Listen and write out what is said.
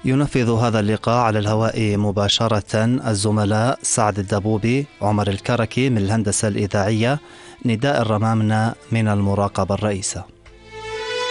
ينفذ هذا اللقاء على الهواء مباشرة الزملاء سعد الدبوبي، عمر الكركي من الهندسة الإذاعية، نداء الرمامنة من المراقبة الرئيسة.